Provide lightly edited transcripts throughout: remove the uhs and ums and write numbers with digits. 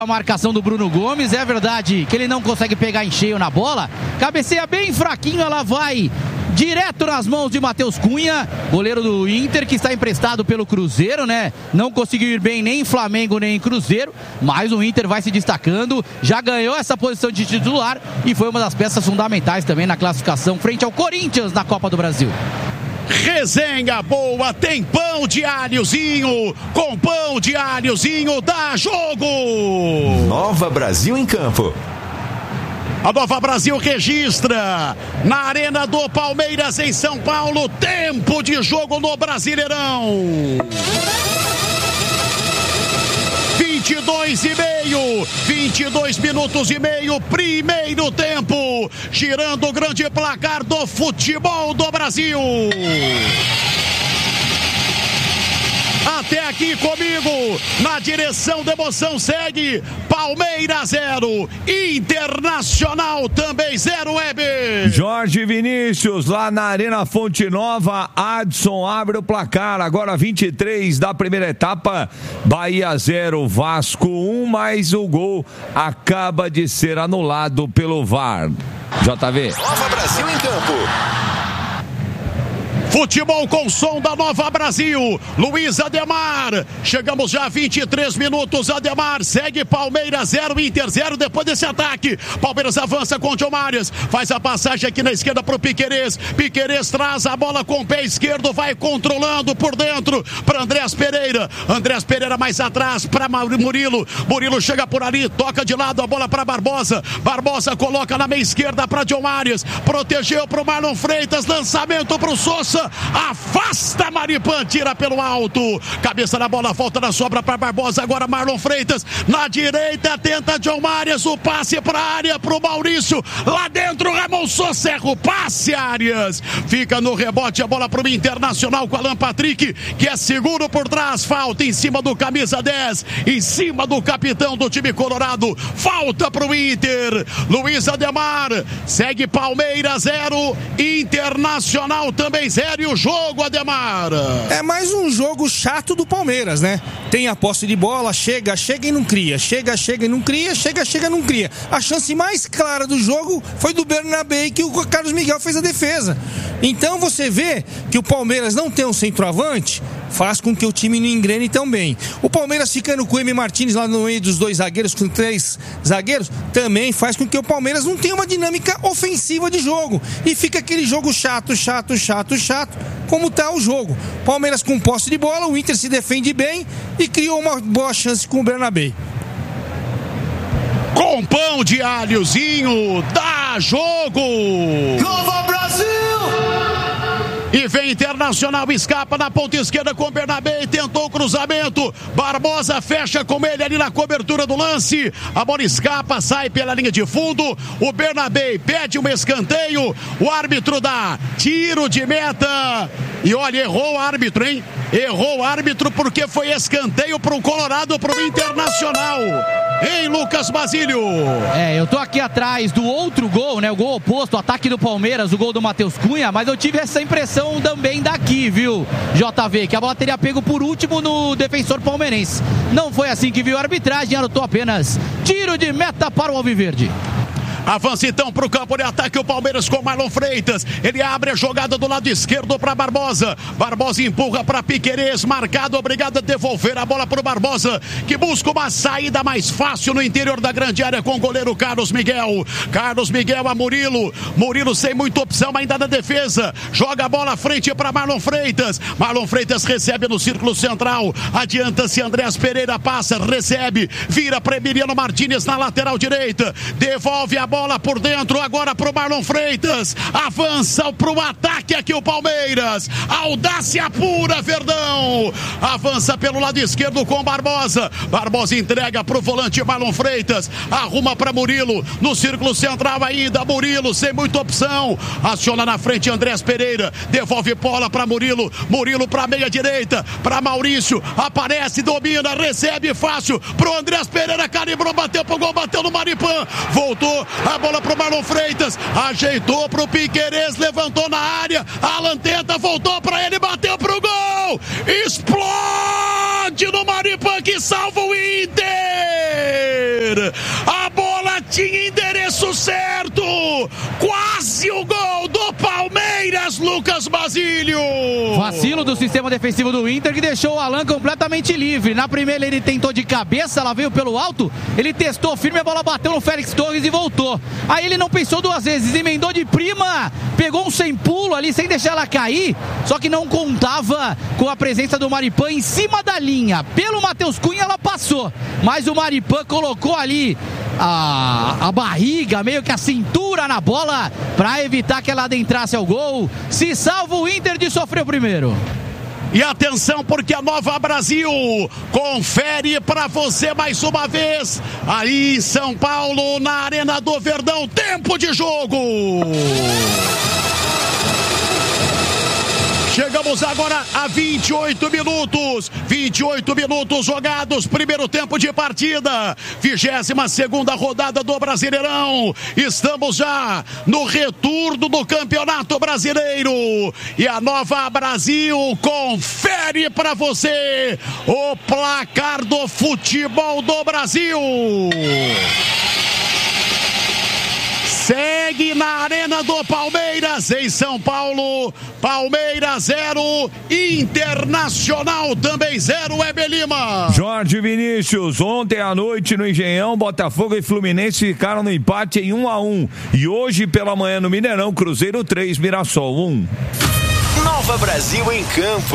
A marcação do Bruno Gomes, é verdade que ele não consegue pegar em cheio na bola, cabeceia bem fraquinho, ela vai direto nas mãos de Matheus Cunha, goleiro do Inter, que está emprestado pelo Cruzeiro, né? Não conseguiu ir bem nem em Flamengo nem em Cruzeiro, mas o Inter vai se destacando, já ganhou essa posição de titular e foi uma das peças fundamentais também na classificação frente ao Corinthians na Copa do Brasil. Resenha boa, tem pão de alhozinho, com pão de alhozinho dá jogo. Nova Brasil em campo. A Nova Brasil registra na Arena do Palmeiras em São Paulo, tempo de jogo no Brasileirão. 22 minutos e meio, primeiro tempo, girando o grande placar do futebol do Brasil. Até aqui comigo, na direção da emoção segue Palmeiras 0, Internacional também 0, Weber. Jorge Vinícius, lá na Arena Fonte Nova, Adson abre o placar, agora 23 da primeira etapa, Bahia 0, Vasco 1, mas o gol acaba de ser anulado pelo VAR. JV. Nova Brasil em campo. Futebol com som da Nova Brasil, Luiz Ademar, chegamos já a 23 minutos, Ademar, segue Palmeiras 0, Inter 0, depois desse ataque, Palmeiras avança com o Diomárias, faz a passagem aqui na esquerda para o Piquerez traz a bola com o pé esquerdo, vai controlando por dentro para Andrés Pereira mais atrás para Murilo chega por ali, toca de lado a bola para Barbosa coloca na meia esquerda para Diomárias, protegeu para o Marlon Freitas, lançamento para o Sousa, afasta Maripan, tira pelo alto, cabeça na bola, volta na sobra para Barbosa, agora Marlon Freitas, na direita tenta Diomárias, o passe para a área para o Maurício, lá dentro Ramon Sousa erra o passe, Arias, fica no rebote, a bola para o Internacional com Alan Patrick, que é seguro por trás, falta em cima do camisa 10, em cima do capitão do time colorado, falta para o Inter, Luiz Ademar, segue Palmeiras 0, Internacional também 0, e o jogo, Ademar? É mais um jogo chato do Palmeiras, né? Tem a posse de bola, chega e não cria, chega e não cria, chega e não cria. A chance mais clara do jogo foi do Bernabé, que o Carlos Miguel fez a defesa. Então você vê que o Palmeiras não tem um centroavante, faz com que o time não engrene tão bem. O Palmeiras ficando com o M. Martins lá no meio dos dois zagueiros, com 3 zagueiros, também faz com que o Palmeiras não tenha uma dinâmica ofensiva de jogo. E fica aquele jogo chato, como tá o jogo. Palmeiras com posse de bola, o Inter se defende bem e criou uma boa chance com o Bernabé. Com pão de alhozinho, dá jogo! Nova Brasil! E vem Internacional, escapa na ponta esquerda com o Bernabé, tentou o cruzamento, Barbosa fecha com ele ali na cobertura do lance, a bola escapa, sai pela linha de fundo, o Bernabé pede um escanteio, o árbitro dá tiro de meta, e olha, errou o árbitro, hein? Errou o árbitro porque foi escanteio para o Colorado, para o Internacional. Hein, Lucas Basílio? Eu tô aqui atrás do outro gol, né? O gol oposto, o ataque do Palmeiras, o gol do Matheus Cunha, mas eu tive essa impressão também daqui, viu, JV? Que a bola teria pego por último no defensor palmeirense. Não foi assim que viu a arbitragem, anotou apenas tiro de meta para o Alviverde. Avança então para o campo de ataque o Palmeiras com Marlon Freitas, ele abre a jogada do lado esquerdo para Barbosa empurra para Piquerez, marcado, obrigado a devolver a bola para o Barbosa, que busca uma saída mais fácil no interior da grande área com o goleiro Carlos Miguel a Murilo sem muita opção ainda na defesa, joga a bola à frente para Marlon Freitas recebe no círculo central, adianta-se Andrés Pereira, passa, recebe, vira para Emiliano Martínez na lateral direita, devolve a bola por dentro, agora pro Marlon Freitas, avança pro ataque aqui o Palmeiras, audácia pura, Verdão, avança pelo lado esquerdo com Barbosa entrega pro volante Marlon Freitas, arruma pra Murilo, no círculo central ainda, Murilo sem muita opção, aciona na frente Andrés Pereira, devolve bola pra Murilo pra meia direita, pra Maurício, aparece, domina, recebe fácil, pro Andrés Pereira, calibrou, bateu pro gol, bateu no Maripan, voltou, a bola pro Marlon Freitas, ajeitou pro Piquerez, levantou na área, Alan tenta, voltou pra ele, bateu pro gol, explode no Maripan que salva o Inter! Inter. A bola tinha endereço certo. Quase o gol do Palmeiras, Lucas Basílio. Vacilo do sistema defensivo do Inter que deixou o Alan completamente livre. Na primeira ele tentou de cabeça, ela veio pelo alto, ele testou firme, a bola bateu no Félix Torres e voltou. Aí ele não pensou duas vezes, emendou de prima, pegou um sem pulo ali, sem deixar ela cair, só que não contava com a presença do Maripan em cima da linha. Pelo Matheus Cunha ela passou, mas o Maripan colocou ali a barriga, meio que a cintura na bola, para evitar que ela adentrasse ao gol. Se salva o Inter de sofrer o primeiro. E atenção, porque a Nova Brasil confere para você mais uma vez, aí em São Paulo, na Arena do Verdão, tempo de jogo. Chegamos agora a 28 minutos. 28 minutos jogados. Primeiro tempo de partida. 22ª rodada do Brasileirão. Estamos já no retorno do Campeonato Brasileiro. E a Nova Brasil confere para você o placar do futebol do Brasil. Segue na Arena do Palmeiras, em São Paulo. Palmeiras 0, Internacional também 0, Weber Lima. Jorge Vinícius, ontem à noite no Engenhão, Botafogo e Fluminense ficaram no empate em 1-1. E hoje pela manhã no Mineirão, Cruzeiro 3, Mirassol 1. Nova Brasil em campo.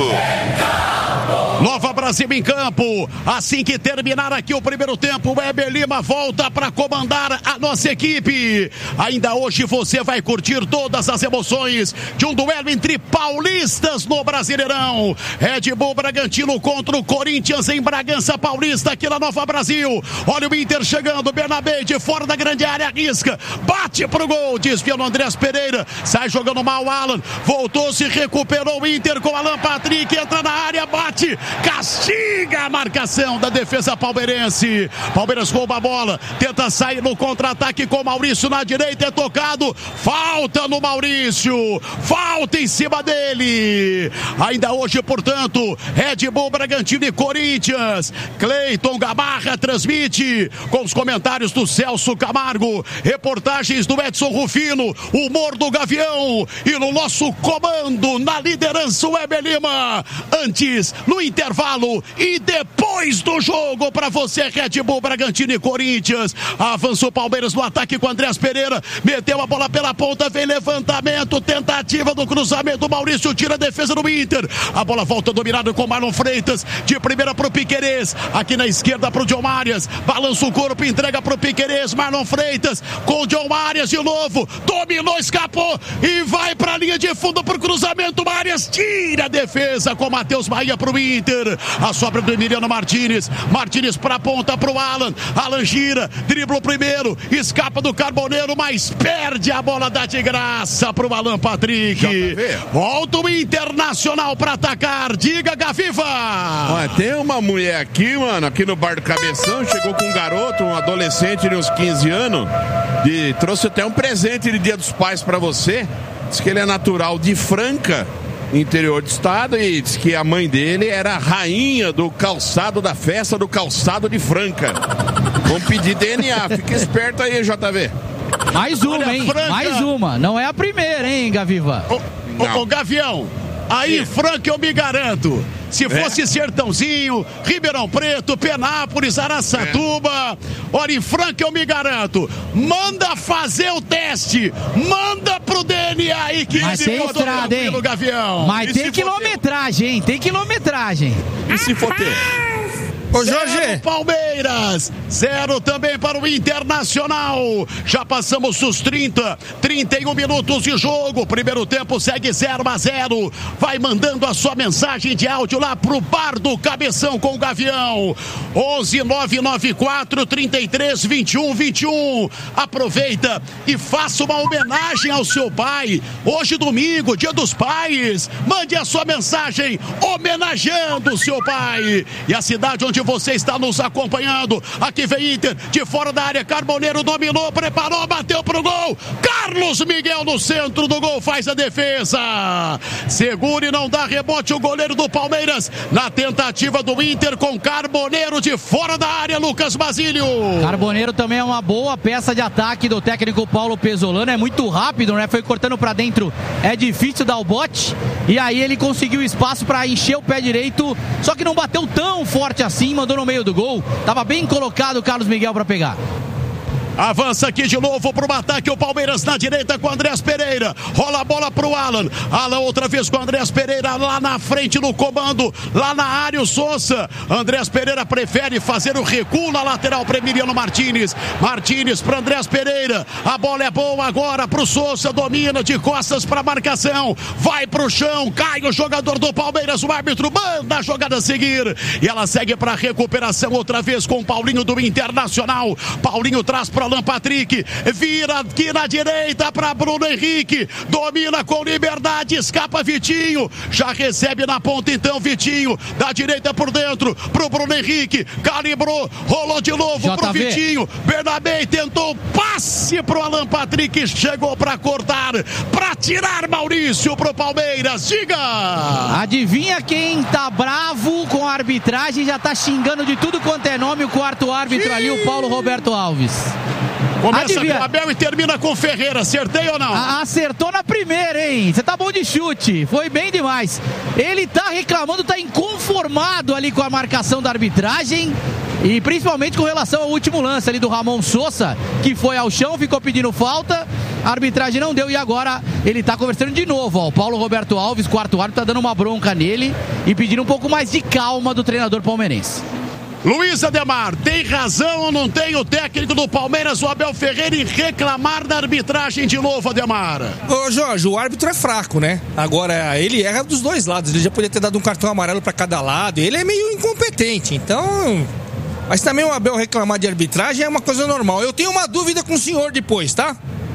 Nova Brasil em campo. Assim que terminar aqui o primeiro tempo, o Weber Lima volta para comandar a nossa equipe. Ainda hoje você vai curtir todas as emoções de um duelo entre paulistas no Brasileirão. Red Bull Bragantino contra o Corinthians em Bragança Paulista, aqui na Nova Brasil. Olha o Inter chegando, Bernabé de fora da grande área, arrisca, bate pro gol, desvia no Andrés Pereira, sai jogando mal o Alan, voltou, se recuperou o Inter com Alan Patrick, entra na área, bate, castiga a marcação da defesa palmeirense. Palmeiras rouba a bola, tenta sair no contra-ataque com Maurício na direita, é tocado, falta no Maurício, falta em cima dele. Ainda hoje, portanto, Red Bull Bragantino e Corinthians. Cleiton Gamarra transmite com os comentários do Celso Camargo, reportagens do Edson Rufino, humor do Gavião e no nosso comando, na liderança, o Weber Lima. Antes, no intervalo e depois do jogo, para você, Red Bull Bragantino e Corinthians. Avança o Palmeiras no ataque com Andrés Pereira, meteu a bola pela ponta, vem levantamento, tentativa do cruzamento, Maurício tira a defesa do Inter, a bola volta dominada com Marlon Freitas, de primeira pro Piquerez, aqui na esquerda pro John Arias, balança o corpo, entrega pro Piquerez, Marlon Freitas com o John Arias de novo, dominou, escapou e vai pra linha de fundo pro cruzamento, Arias tira a defesa com Matheus Bahia pro Inter, a sobra do Emiliano Martínez, Martínez pra ponta pro Alan, Alan gira, dribla o primeiro, escapa do Carboneiro, mas perde a bola, dá de graça pro Alan Patrick. Volta o Internacional pra atacar, diga, Gaviva. Olha, tem uma mulher aqui, mano, aqui no bar do Cabeção, chegou com um garoto, um adolescente de uns 15 anos, e trouxe até um presente de Dia dos Pais pra você. Diz que ele é natural de Franca, interior do estado, e diz que a mãe dele era a rainha do calçado, da festa do calçado de Franca. Vamos pedir DNA, fica esperto aí, JV. Mais uma, olha, hein? Franca. Mais uma. Não é a primeira, hein, Gaviva? Ô, Gavião, aí, Franca, eu me garanto. Se fosse Sertãozinho, Ribeirão Preto, Penápolis, Araçatuba, olha, em Franca eu me garanto, manda fazer o teste, manda pro DNA e que mas tem estrada, hein? Gavião. Mas tem quilometragem, hein? Tem quilometragem. E se for ter? Ô, Jorge. 0 Palmeiras, 0 também para o Internacional. Já passamos os 31 minutos de jogo. Primeiro tempo segue 0-0. Vai mandando a sua mensagem de áudio lá pro bar do Cabeção com o Gavião. 11-994-33-21-21. Aproveita e faça uma homenagem ao seu pai. Hoje, domingo, Dia dos Pais. Mande a sua mensagem homenageando o seu pai. E a cidade onde você está nos acompanhando, aqui Aqui vem Inter, de fora da área, Carboneiro dominou, preparou, bateu pro gol. Carlos Miguel no centro do gol, faz a defesa. Segura e não dá rebote o goleiro do Palmeiras. Na tentativa do Inter com Carboneiro de fora da área, Lucas Basílio. Carboneiro também é uma boa peça de ataque do técnico Paulo Pesolano. É muito rápido, né? Foi cortando pra dentro, é difícil dar o bote. E aí ele conseguiu espaço pra encher o pé direito. Só que não bateu tão forte assim, mandou no meio do gol. Tava bem colocado o Carlos Miguel pra pegar. Avança aqui de novo pro ataque o Palmeiras na direita com o Andrés Pereira. Rola a bola pro Alan. Alan outra vez com o Andrés Pereira lá na frente no comando. Lá na área o Sousa. Andrés Pereira prefere fazer o recuo na lateral para Emiliano Martínez. Martínez para Andrés Pereira. A bola é boa agora pro Sousa. Domina de costas para marcação. Vai pro chão. Cai o jogador do Palmeiras. O árbitro manda a jogada a seguir. E ela segue para recuperação outra vez com o Paulinho do Internacional. Paulinho traz para Alan Patrick, vira aqui na direita para Bruno Henrique, domina com liberdade, escapa Vitinho, já recebe na ponta então Vitinho, da direita por dentro, pro Bruno Henrique, calibrou, rolou de novo pro Vitinho, Bernabé tentou passe pro Alan Patrick, chegou para cortar, para tirar Maurício pro Palmeiras, diga! Adivinha quem tá bravo com a arbitragem, já tá xingando de tudo quanto é nome o quarto árbitro ali, o Paulo Roberto Alves. Começa com o Abel e termina com o Ferreira, acertei ou não? Acertou na primeira, hein? Você tá bom de chute, foi bem demais. Ele tá reclamando, tá inconformado ali com a marcação da arbitragem e principalmente com relação ao último lance ali do Ramon Sousa, que foi ao chão, ficou pedindo falta, a arbitragem não deu e agora ele tá conversando de novo, ó. O Paulo Roberto Alves, quarto árbitro, tá dando uma bronca nele e pedindo um pouco mais de calma do treinador palmeirense. Luiz Ademar, tem razão ou não tem o técnico do Palmeiras, o Abel Ferreira, em reclamar da arbitragem de novo, Ademar? Ô Jorge, o árbitro é fraco, né? Agora, ele erra dos dois lados, ele já podia ter dado um cartão amarelo pra cada lado, ele é meio incompetente, então... Mas também o Abel reclamar de arbitragem é uma coisa normal. Eu tenho uma dúvida com o senhor depois, tá?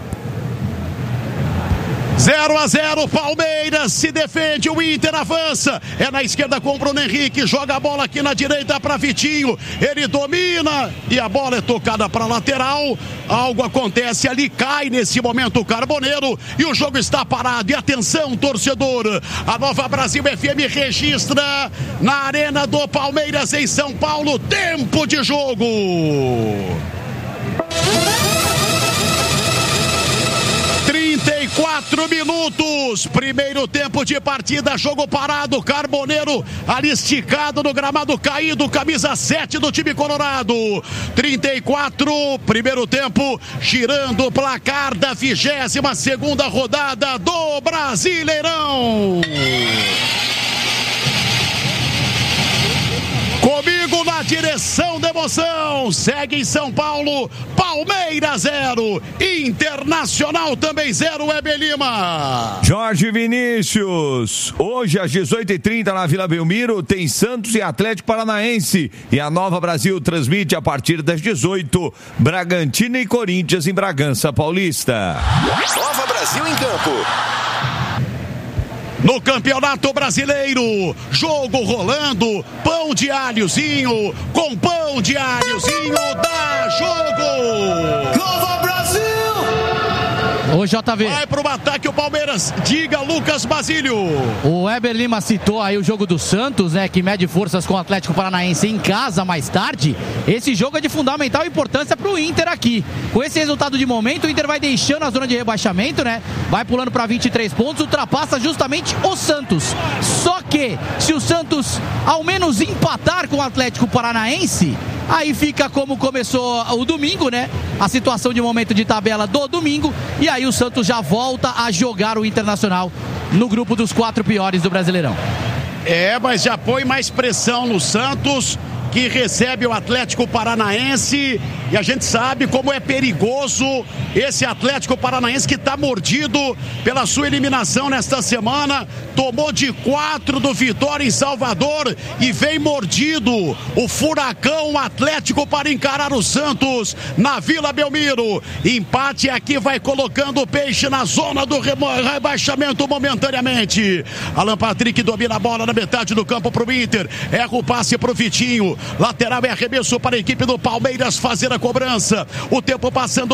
0-0, Palmeiras se defende, o Inter avança, é na esquerda com o Bruno Henrique, joga a bola aqui na direita para Vitinho, ele domina e a bola é tocada para lateral, algo acontece ali, cai nesse momento o Carboneiro e o jogo está parado. E atenção, torcedor, a Nova Brasil FM registra na Arena do Palmeiras em São Paulo, tempo de jogo. 34 minutos, primeiro tempo de partida, jogo parado, Carboneiro ali esticado no gramado caído, camisa 7 do time colorado. 34, primeiro tempo, girando o placar da 22ª rodada do Brasileirão. Comigo na direção da emoção, segue em São Paulo, Palmeiras 0, Internacional também 0, Weber Lima. Jorge Vinícius, hoje às 18h30 na Vila Belmiro tem Santos e Atlético Paranaense e a Nova Brasil transmite a partir das 18, Bragantino e Corinthians em Bragança Paulista. Nova Brasil em campo. No Campeonato Brasileiro, jogo rolando, pão de alhozinho, com pão de alhozinho, dá jogo! Nova Brasil! Ô JV. Vai pro ataque o Palmeiras, diga Lucas Basílio. O Weber Lima citou aí o jogo do Santos, né, que mede forças com o Atlético Paranaense em casa mais tarde. Esse jogo é de fundamental importância pro Inter aqui. Com esse resultado de momento, o Inter vai deixando a zona de rebaixamento, né? Vai pulando para 23 pontos, ultrapassa justamente o Santos. Só que, se o Santos ao menos empatar com o Atlético Paranaense, aí fica como começou o domingo, né? A situação de momento de tabela do domingo. E aí o Santos já volta a jogar o Internacional no grupo dos 4 piores do Brasileirão. É, mas já põe mais pressão no Santos, que recebe o Atlético Paranaense, e a gente sabe como é perigoso esse Atlético Paranaense, que está mordido pela sua eliminação nesta semana, tomou de 4 do Vitória em Salvador e vem mordido o Furacão Atlético para encarar o Santos na Vila Belmiro. Empate aqui vai colocando o Peixe na zona do rebaixamento momentaneamente. Alan Patrick domina a bola na metade do campo para o Inter, erra o passe para o Vitinho, Lateral e arremesso para a equipe do Palmeiras fazer a cobrança. O tempo passando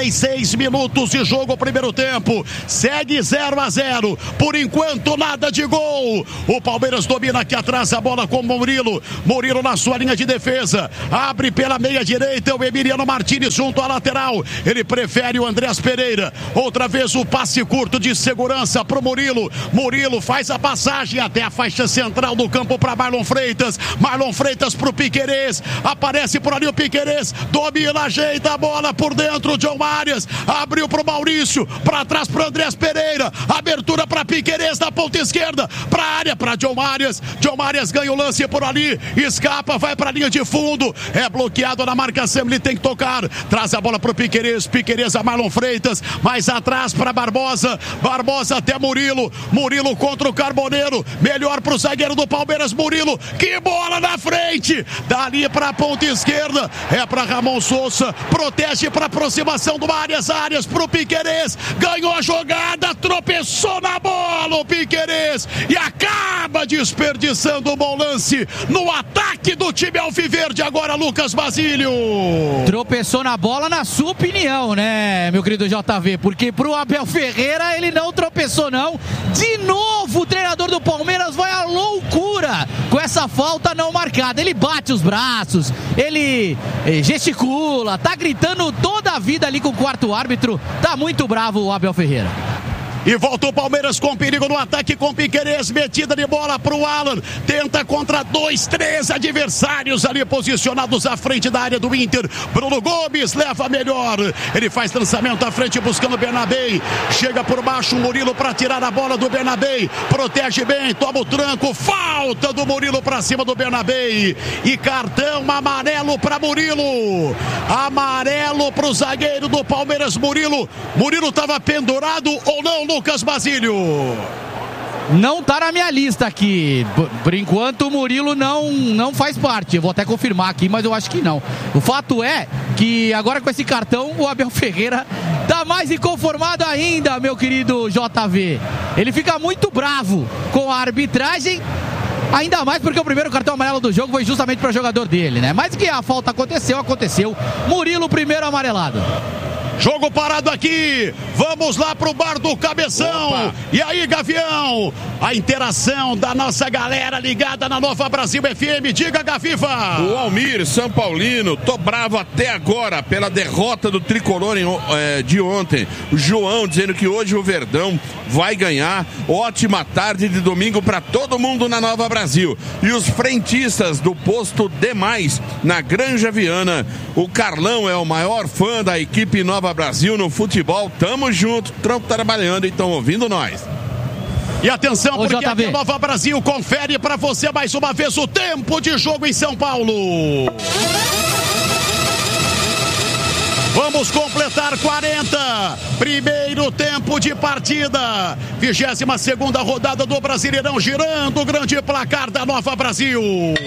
36 minutos de jogo, primeiro tempo. Segue 0-0. Por enquanto, nada de gol. O Palmeiras domina aqui atrás a bola com o Murilo. Murilo na sua linha de defesa. Abre pela meia direita o Emiliano Martínez junto à lateral. Ele prefere o Andrés Pereira. Outra vez o passe curto de segurança para o Murilo. Murilo faz a passagem até a faixa central do campo para Marlon Freitas. Marlon Freitas para o Piquerez. Aparece por ali o Piquerez. Domina, ajeita a bola por dentro. John Arias abriu para o Maurício. Para trás para o Andrés Pereira. Abertura para Piquerez na ponta esquerda. Para a área, para John Arias. John Arias ganha o lance por ali. Escapa, vai para a linha de fundo. É bloqueado na marcação. Ele tem que tocar. Traz a bola para o Piquerez. Piquerez a Marlon Freitas. Mais atrás para Barbosa. Barbosa até Murilo. Murilo contra o Carboneiro. Melhor para o zagueiro do Palmeiras, Murilo. Que bola na frente. Dali para a ponta esquerda. É para Ramon Sousa. Protege para aproximação do Arias. Arias para o Piquerez. Ganhou a jogada. Tropeçou na bola o Piquerez. E acaba desperdiçando o bom lance no ataque do time alviverde. Agora Lucas Basílio. Tropeçou na bola, na sua opinião, né, meu querido JV? Porque pro Abel Ferreira ele não tropeçou, não. De novo o treinador do Palmeiras vai à loucura com essa falta não marcada. Ele bate os braços, ele gesticula, tá gritando toda a vida ali com o quarto árbitro. Tá muito bravo o Abel Ferreira. E volta o Palmeiras com perigo no ataque com Piquerez, metida de bola para o Alan, tenta contra 2-3 adversários ali posicionados à frente da área do Inter. Bruno Gomes leva melhor, ele faz lançamento à frente buscando o Bernabei, chega por baixo o Murilo para tirar a bola do Bernabei, protege bem, toma o tranco, falta do Murilo para cima do Bernabei e cartão amarelo para Murilo, amarelo para o zagueiro do Palmeiras, Murilo estava pendurado ou não, Lucas Basílio? Não tá na minha lista aqui. Por enquanto o Murilo não faz parte. Eu vou até confirmar aqui, mas eu acho que não. O fato é que agora com esse cartão o Abel Ferreira tá mais inconformado ainda, meu querido JV. Ele fica muito bravo com a arbitragem. Ainda mais porque o primeiro cartão amarelo do jogo foi justamente para o jogador dele, né? Mas que a falta aconteceu. Murilo, primeiro amarelado. Jogo parado aqui, vamos lá pro bar do Cabeção. Opa. E aí, Gavião, a interação da nossa galera ligada na Nova Brasil FM, diga, Gaviva. O Almir, São Paulino, tô bravo até agora pela derrota do Tricolor de ontem. O João dizendo que hoje o Verdão vai ganhar. Ótima tarde de domingo para todo mundo na Nova Brasil. E os frentistas do posto Demais, na Granja Viana. O Carlão é o maior fã da equipe Nova Brasil no futebol. Tamo junto, estamos trabalhando e estão ouvindo nós. E atenção, porque aqui a Nova Brasil confere para você mais uma vez o tempo de jogo em São Paulo. Vamos completar 40. Primeiro tempo de partida. 22ª rodada do Brasileirão, girando o grande placar da Nova Brasil.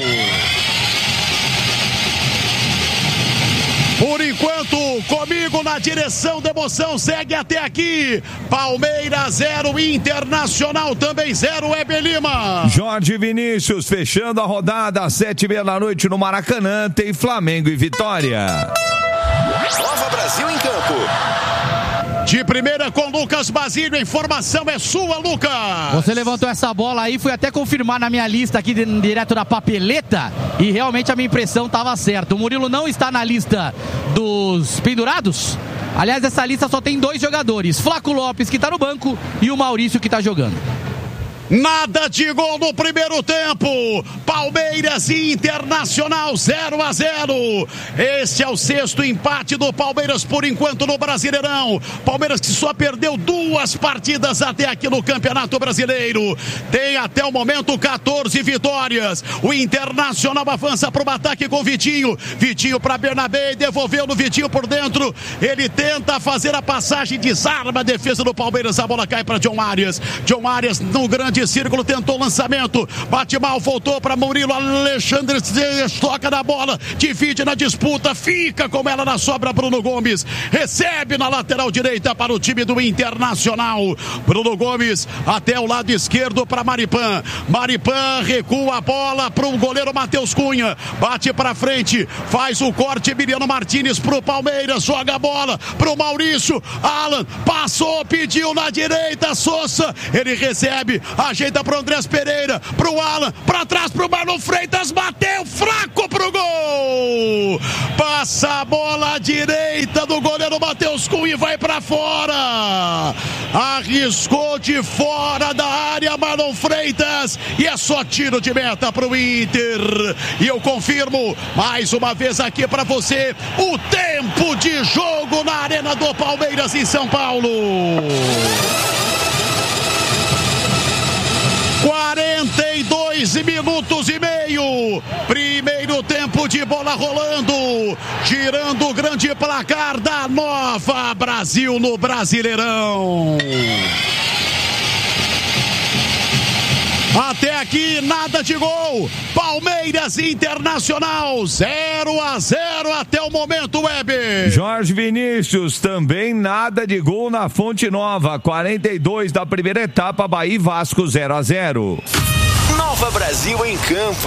Por enquanto, comigo na direção da emoção, segue até aqui. Palmeiras 0, Internacional também 0, Weber Lima. Jorge Vinícius fechando a rodada às 7h30 da noite no Maracanã. Tem Flamengo e Vitória. Nova Brasil em campo. De primeira com Lucas Basílio, a informação é sua, Lucas. Você levantou essa bola aí, fui até confirmar na minha lista aqui direto da papeleta e realmente a minha impressão estava certa. O Murilo não está na lista dos pendurados. Aliás, essa lista só tem 2 jogadores, Flaco Lopes, que está no banco, e o Maurício, que está jogando. Nada de gol no primeiro tempo. Palmeiras e Internacional 0-0. Esse é o 6º empate do Palmeiras por enquanto no Brasileirão. Palmeiras que só perdeu 2 partidas até aqui no Campeonato Brasileiro. Tem até o momento 14 vitórias. O Internacional avança para o ataque com Vitinho. Vitinho para Bernabé, devolveu no Vitinho por dentro. Ele tenta fazer a passagem, desarma a defesa do Palmeiras. A bola cai para John Arias. John Arias no grande de círculo, tentou o lançamento, bate mal, voltou para Murilo, Alexandre toca na bola, divide na disputa, fica com ela na sobra, Bruno Gomes, recebe na lateral direita para o time do Internacional, Bruno Gomes até o lado esquerdo para Maripan recua a bola para o goleiro Matheus Cunha, bate para frente, faz o corte, Emiliano Martins para o Palmeiras, joga a bola para o Maurício, Alan, passou, pediu na direita, Sousa, ele recebe, ajeita para o Andrés Pereira, para o Alan, para trás para o Marlon Freitas, bateu fraco pro gol, passa a bola à direita do goleiro Matheus Cunha e vai para fora, arriscou de fora da área Marlon Freitas e é só tiro de meta pro Inter. E eu confirmo mais uma vez aqui para você o tempo de jogo na Arena do Palmeiras em São Paulo. 42 minutos e meio, primeiro tempo de bola rolando, girando o grande placar da Nova Brasil no Brasileirão. Até aqui nada de gol, Palmeiras Internacional 0-0 até o momento, Weber. Jorge Vinícius, também nada de gol na Fonte Nova, 42 da primeira etapa, Bahia e Vasco 0-0. Nova Brasil em campo.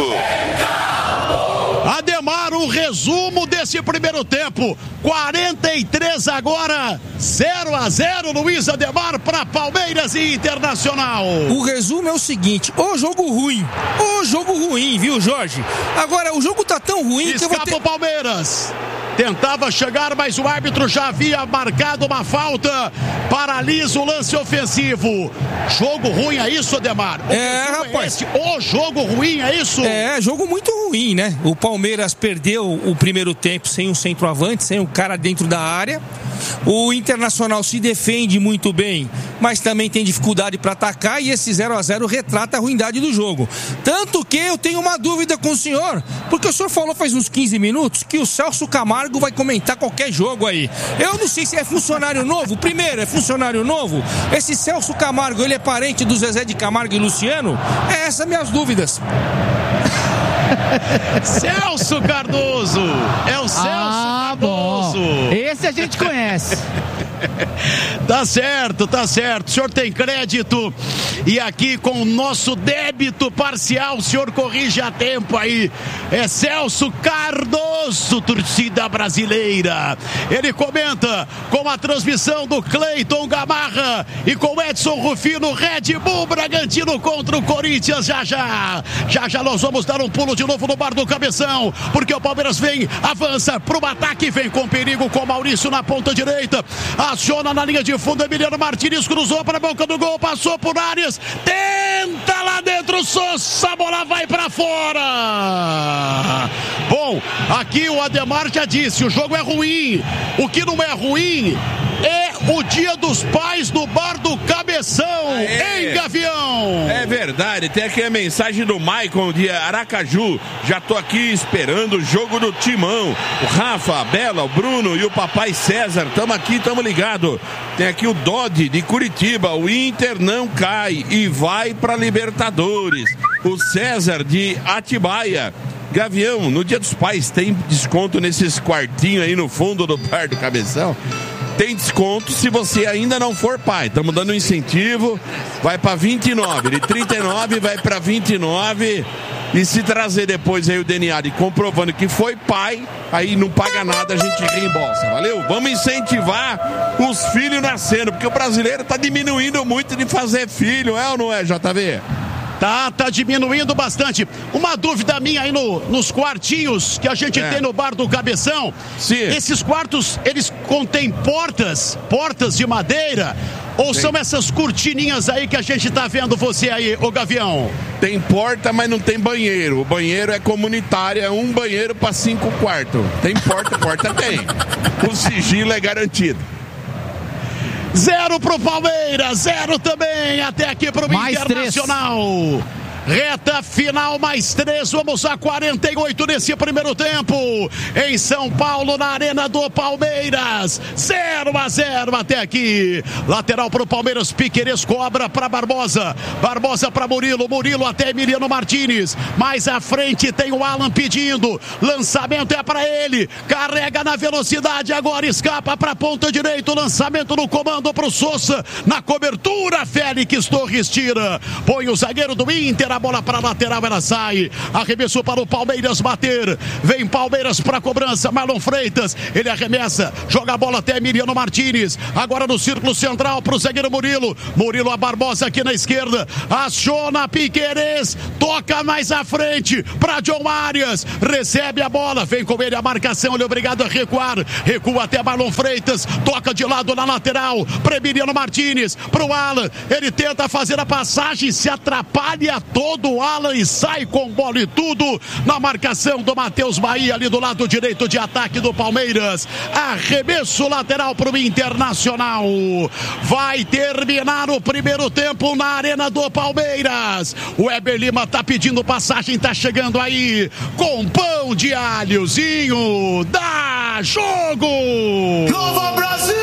Ademar, o resumo desse primeiro tempo, 43 agora, 0-0, Luiz Ademar para Palmeiras e Internacional. O resumo é o seguinte, o jogo ruim, viu, Jorge? Agora, o jogo tá tão ruim que eu vou ter... o Palmeiras. Tentava chegar, mas o árbitro já havia marcado uma falta, paralisa o lance ofensivo. Jogo ruim, é isso, Ademar? Rapaz. O jogo ruim, é isso? É, jogo muito ruim, né? O Palmeiras perdeu o primeiro tempo sem um centroavante, sem um cara dentro da área. O Internacional se defende muito bem, mas também tem dificuldade para atacar, e esse 0-0 retrata a ruindade do jogo. Tanto que eu tenho uma dúvida com o senhor, porque o senhor falou faz uns 15 minutos que o Celso Camargo vai comentar qualquer jogo aí. Eu não sei se é funcionário novo. Primeiro, é funcionário novo? Esse Celso Camargo, ele é parente do Zezé de Camargo e Luciano? É essas minhas dúvidas. Celso Cardoso, é o Celso Cardoso. Bom. Esse a gente conhece. Tá certo. O senhor tem crédito e aqui com o nosso débito parcial o senhor corrige a tempo aí. É Celso Cardoso, torcida brasileira. Ele comenta com a transmissão do Cleiton Gamarra e com Edson Rufino, Red Bull Bragantino contra o Corinthians. Já nós vamos dar um pulo de novo no bar do Cabeção, porque o Palmeiras vem, avança pro ataque, vem com perigo com Maurício na ponta direita, aciona na linha de fundo, Emiliano Martins cruzou para a boca do gol, passou por Arias, tenta lá dentro, Sousa, a bola vai para fora. Bom, aqui o Ademar já disse, o jogo é ruim. O que não é ruim é o Dia dos Pais no bar do Cabeção, em Gavião. É verdade, tem aqui a mensagem do Maicon de Aracaju. Já tô aqui esperando o jogo do Timão. O Rafa, a Bela, o Bruno e o papai César, tamo aqui, tamo ligado. Tem aqui o Dodi de Curitiba, o Inter não cai e vai pra Libertadores. O César de Atibaia. Gavião, no Dia dos Pais tem desconto nesses quartinhos aí no fundo do bar do Cabeção? Tem desconto se você ainda não for pai. Estamos dando um incentivo, vai para 29, de 39 vai para 29, e se trazer depois aí o DNA de comprovando que foi pai, aí não paga nada, a gente reembolsa, valeu? Vamos incentivar os filhos nascendo, porque o brasileiro tá diminuindo muito de fazer filho, é ou não é, JV? Tá diminuindo bastante. Uma dúvida minha aí nos quartinhos que a gente tem no bar do Cabeção. Sim. Esses quartos, eles contêm portas de madeira? Ou são essas cortininhas aí que a gente tá vendo você aí, ô Gavião? Tem porta, mas não tem banheiro. O banheiro é comunitário, é um banheiro para 5 quartos. Tem porta tem. O sigilo é garantido. 0 pro Palmeiras, 0 também, até aqui pro mais Internacional. Reta final, mais 3, vamos a 48 nesse primeiro tempo. Em São Paulo, na Arena do Palmeiras. 0-0 até aqui. Lateral pro Palmeiras, Piquerez cobra para Barbosa. Barbosa para Murilo. Murilo até Emiliano Martins. Mais à frente tem o Alan pedindo. Lançamento é para ele. Carrega na velocidade, agora escapa para a ponta direita. Lançamento no comando para o Sousa. Na cobertura, Félix Torres tira. Põe o zagueiro do Inter. A bola para a lateral, ela sai. Arremesso para o Palmeiras bater. Vem Palmeiras para a cobrança. Marlon Freitas. Ele arremessa. Joga a bola até Emiliano Martins. Agora no círculo central para o zagueiro Murilo. Murilo a Barbosa aqui na esquerda. Aciona Piquerez. Toca mais à frente para John Arias. Recebe a bola. Vem com ele a marcação. Ele é obrigado a recuar. Recua até Marlon Freitas. Toca de lado na lateral para Emiliano Martins. Para o Alan. Ele tenta fazer a passagem. Se atrapalha todo o Alan e sai com bola e tudo. Na marcação do Matheus Bahia ali do lado direito de ataque do Palmeiras. Arremesso lateral para o Internacional. Vai terminar o primeiro tempo na Arena do Palmeiras. O Weber Lima tá pedindo passagem, tá chegando aí com pão de alhozinho. Dá jogo! Nova Brasil!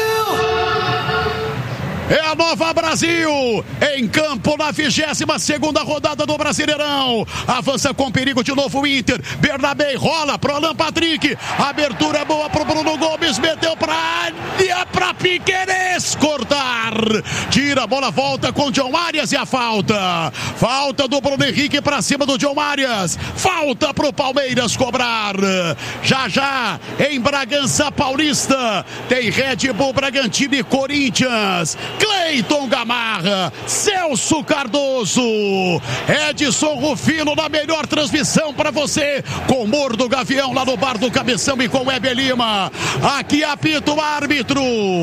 É a Nova Brasil, em campo na 22ª rodada do Brasileirão. Avança com perigo de novo o Inter. Bernabé rola pro Alan Patrick. Abertura é boa pro Bruno Gomes. Meteu pra área, pra Piquerez cortar. Tira a bola, volta com o John Arias e a falta. Falta do Bruno Henrique pra cima do John Arias. Falta pro Palmeiras cobrar. Já, em Bragança Paulista, tem Red Bull Bragantino e Corinthians. Cleiton Gamarra, Celso Cardoso, Edson Rufino na melhor transmissão para você, com o Mor do Gavião lá no Bar do Cabeção e com o Weber Lima. Aqui apita o árbitro.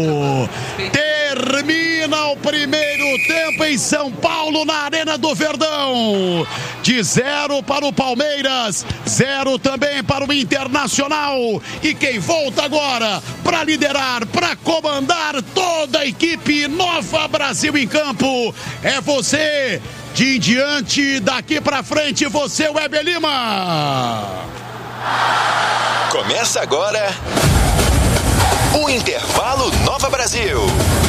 Termina o primeiro tempo em São Paulo, na Arena do Verdão. De 0 para o Palmeiras, 0 também para o Internacional. E quem volta agora para liderar, para comandar toda a equipe Nova Brasil em campo é você. De em diante, daqui para frente, você, Weber Lima. Começa agora o Intervalo Nova Brasil.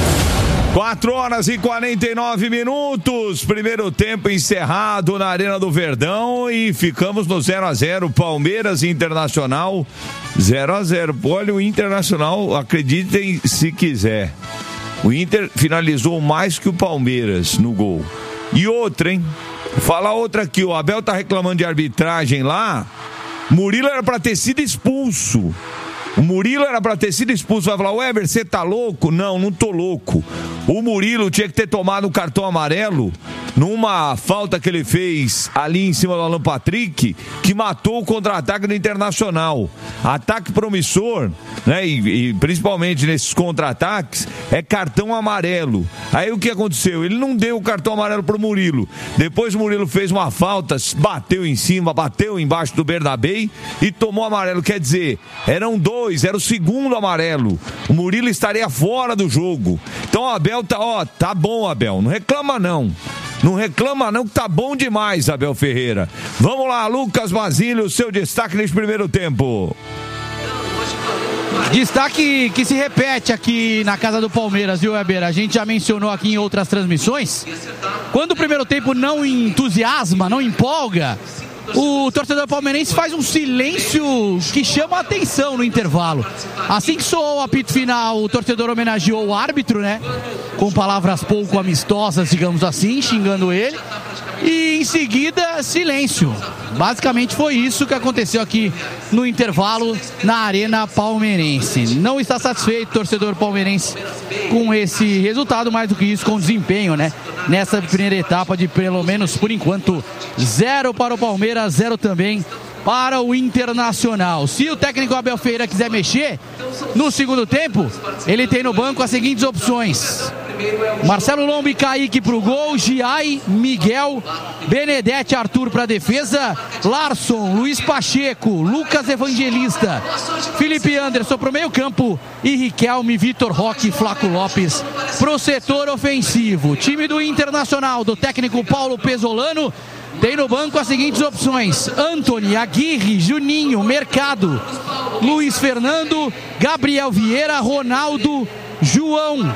4h49. Primeiro tempo encerrado na Arena do Verdão e ficamos no 0-0. Palmeiras e Internacional 0-0. Olha, o Internacional, acreditem se quiser, o Inter finalizou mais que o Palmeiras no gol. E outra, hein? Fala outra aqui, o Abel tá reclamando de arbitragem lá. Murilo era pra ter sido expulso. O Murilo era pra ter sido expulso. Vai falar, Weber, você tá louco? Não, não tô louco. O Murilo tinha que ter tomado o cartão amarelo numa falta que ele fez ali em cima do Alan Patrick, que matou o contra-ataque do Internacional. Ataque promissor, né? E principalmente nesses contra-ataques, é cartão amarelo. Aí o que aconteceu? Ele não deu o cartão amarelo pro Murilo. Depois o Murilo fez uma falta, bateu em cima, bateu embaixo do Bernabé e tomou amarelo. Quer dizer, eram dois, era o segundo amarelo. O Murilo estaria fora do jogo. Então o Abel tá bom, Abel, não reclama não. Não reclama não, que tá bom demais, Abel Ferreira. Vamos lá, Lucas Basílio, seu destaque nesse primeiro tempo. Destaque que se repete aqui na casa do Palmeiras, viu, Weber? A gente já mencionou aqui em outras transmissões. Quando o primeiro tempo não entusiasma, não empolga, o torcedor palmeirense faz um silêncio que chama a atenção no intervalo. Assim que soou o apito final, o torcedor homenageou o árbitro, né? Com palavras pouco amistosas, digamos assim, xingando ele. E em seguida, silêncio. Basicamente foi isso que aconteceu aqui no intervalo na Arena Palmeirense. Não está satisfeito o torcedor palmeirense com esse resultado, mais do que isso, com o desempenho, né? Nessa primeira etapa de, pelo menos por enquanto, 0 para o Palmeiras, 0 também para o Internacional. Se o técnico Abel Ferreira quiser mexer no segundo tempo, ele tem no banco as seguintes opções: Marcelo Lomba e Kaique pro gol, Giai, Miguel, Benedetti, Arthur pra defesa, Larson, Luiz Pacheco, Lucas Evangelista, Felipe Anderson pro meio campo e Riquelme, Vitor Roque e Flaco Lopes pro setor ofensivo. Time do Internacional, do técnico Paulo Pesolano, tem no banco as seguintes opções: Antony, Aguirre, Juninho, Mercado, Luiz Fernando, Gabriel Vieira, Ronaldo, João,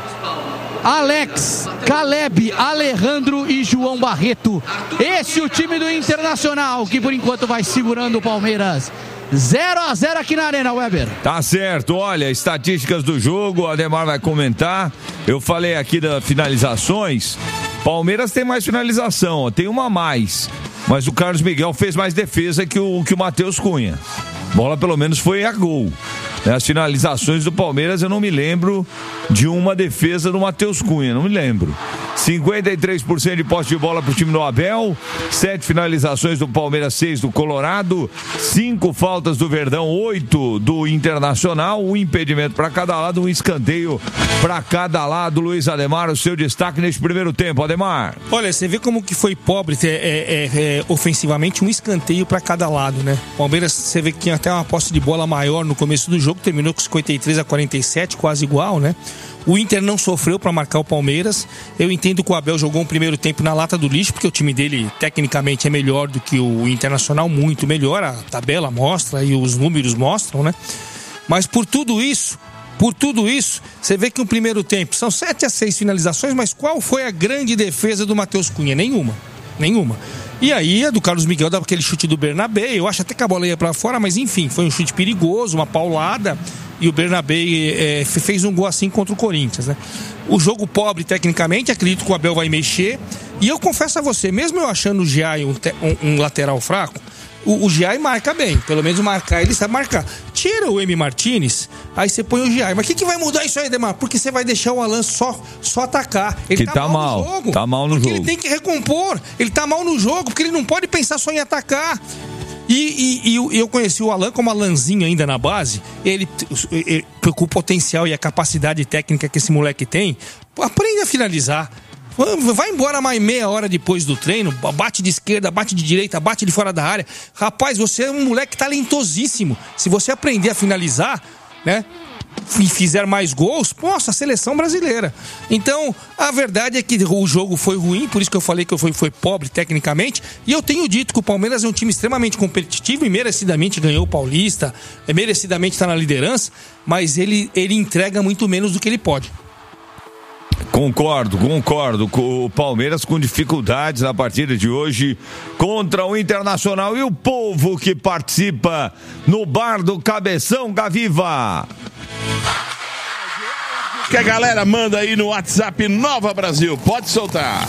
Alex, Caleb, Alejandro e João Barreto. Esse é o time do Internacional, que por enquanto vai segurando o Palmeiras. 0-0 aqui na Arena, Weber. Tá certo, olha, estatísticas do jogo, o Ademar vai comentar. Eu falei aqui das finalizações. Palmeiras tem mais finalização, tem uma a mais. Mas o Carlos Miguel fez mais defesa que o Matheus Cunha. Bola pelo menos foi a gol. As finalizações do Palmeiras eu não me lembro de uma defesa do Matheus Cunha, não me lembro. 53% de posse de bola para o time do Abel, 7 finalizações do Palmeiras, 6 do Colorado, 5 faltas do Verdão, 8 do Internacional, um impedimento para cada lado, um escanteio para cada lado. Luiz Ademar, o seu destaque neste primeiro tempo, Ademar. Olha, você vê como que foi pobre ofensivamente, um escanteio para cada lado, né? Palmeiras, você vê que tinha até uma posse de bola maior no começo do jogo, terminou com 53-47, quase igual, né? O Inter não sofreu para marcar o Palmeiras. Eu entendo que o Abel jogou um primeiro tempo na lata do lixo, porque o time dele tecnicamente é melhor do que o Internacional, muito melhor, a tabela mostra e os números mostram, né? Mas por tudo isso, você vê que no primeiro tempo são 7-6 finalizações, mas qual foi a grande defesa do Matheus Cunha? Nenhuma. E aí a do Carlos Miguel dava aquele chute do Bernabé, eu acho até que a bola ia pra fora, mas enfim, foi um chute perigoso, uma paulada, e o Bernabé fez um gol assim contra o Corinthians, né? O jogo pobre tecnicamente, acredito que o Abel vai mexer, e eu confesso a você, mesmo eu achando o Giai um lateral fraco, o Giai marca bem, pelo menos marcar, ele sabe marcar. Tira o M. Martínez, aí você põe o Giai. Mas o que vai mudar isso aí, Demar? Porque você vai deixar o Alan só atacar. Ele tá mal no jogo. Tá mal no jogo. Ele tem que recompor. Ele tá mal no jogo, porque ele não pode pensar só em atacar. E eu conheci o Alan como Alanzinho ainda na base. Ele, com o potencial e a capacidade técnica que esse moleque tem, aprende a finalizar. Vai embora mais meia hora depois do treino, bate de esquerda, bate de direita, bate de fora da área. Rapaz, você é um moleque talentosíssimo. Se você aprender a finalizar, né, e fizer mais gols, nossa, a seleção brasileira. Então, a verdade é que o jogo foi ruim, por isso que eu falei que foi pobre tecnicamente, e eu tenho dito que o Palmeiras é um time extremamente competitivo e merecidamente ganhou o Paulista, merecidamente está na liderança, mas ele entrega muito menos do que ele pode. Concordo com o Palmeiras com dificuldades na partida de hoje contra o Internacional. E o povo que participa no Bar do Cabeção, Gaviva. Que a galera manda aí no WhatsApp Nova Brasil, pode soltar.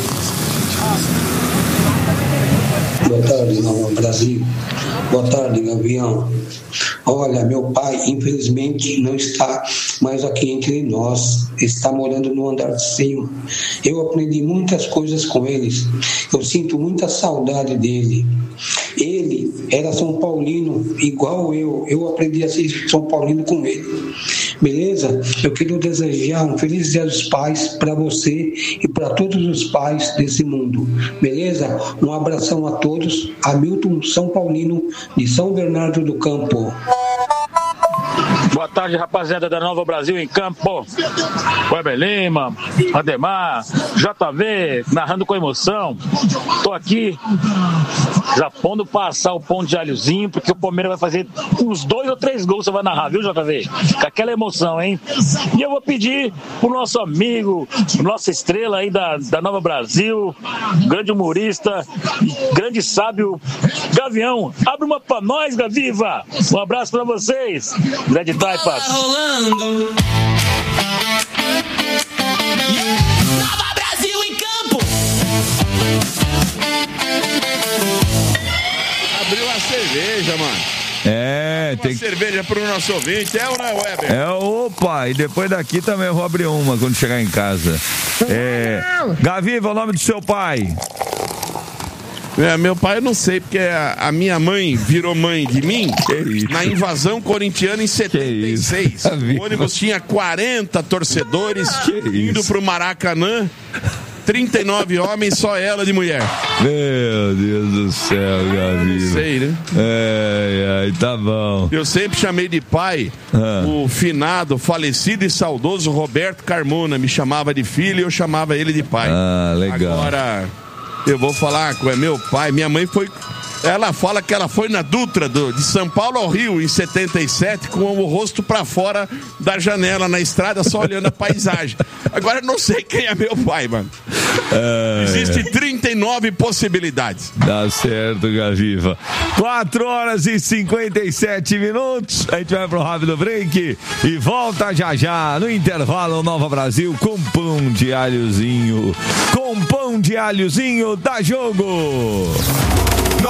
Boa tarde, Nova Brasil. Boa tarde, Gavião. Olha, meu pai, infelizmente, não está mais aqui entre nós. Está morando no andar de cima. Eu aprendi muitas coisas com eles. Eu sinto muita saudade dele. Ele era São Paulino, igual eu. Eu aprendi a ser São Paulino com ele. Beleza? Eu quero desejar um feliz Dia dos Pais para você e para todos os pais desse mundo. Beleza? Um abração a todos. Hamilton São Paulino, de São Bernardo do Campo. Boa tarde, rapaziada da Nova Brasil em campo. Weber Lima, Ademar, JV, narrando com emoção. Tô aqui já pondo passar o pão de alhozinho, porque o Palmeiras vai fazer uns 2 ou 3 gols, você vai narrar, viu, JV? Com aquela emoção, hein? E eu vou pedir pro nosso amigo, nossa estrela aí da Nova Brasil, grande humorista, grande sábio, Gavião, abre uma pra nós, Gaviva! Um abraço pra vocês, grande Taipas. Rolando. Nova Brasil em campo. Abriu a cerveja, mano. Tem cerveja pro nosso ouvinte, ou não é, Weber? Opa, e depois daqui também eu vou abrir uma quando chegar em casa. Gaviva, o nome do seu pai? Meu pai eu não sei, porque a minha mãe virou mãe de mim na invasão corintiana em 76. O ônibus tinha 40 torcedores indo pro Maracanã. 39 homens, só ela de mulher. Meu Deus do céu, Gaviva. Não sei, né? Tá bom. Eu sempre chamei de pai o finado, falecido e saudoso Roberto Carmona. Me chamava de filho e eu chamava ele de pai. Legal. Agora, Eu vou falar com meu pai. Minha mãe foi... Ela fala que ela foi na Dutra de São Paulo ao Rio em 77 com o rosto pra fora da janela na estrada, só olhando a paisagem. Agora eu não sei quem é meu pai, mano. Existem 39 possibilidades. Dá certo, Gaviva. 4h57. A gente vai pro rápido break e volta já no intervalo. Nova Brasil com pão de alhozinho. Com pão de alhozinho, dá jogo.